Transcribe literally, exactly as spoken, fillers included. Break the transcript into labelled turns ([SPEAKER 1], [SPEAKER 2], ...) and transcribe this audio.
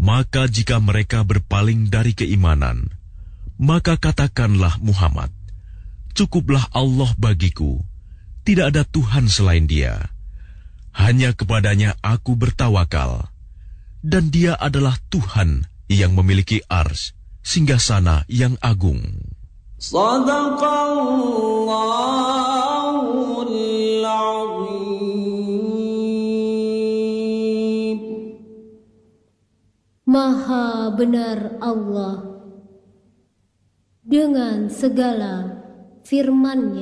[SPEAKER 1] Maka jika mereka berpaling dari keimanan, maka katakanlah Muhammad, cukuplah Allah bagiku, tidak ada Tuhan selain Dia. Hanya kepadanya aku bertawakal, dan Dia adalah Tuhan yang memiliki ars, singgasana yang agung.
[SPEAKER 2] Sadaqallahul azim.
[SPEAKER 3] Maha benar Allah dengan segala firman-Nya.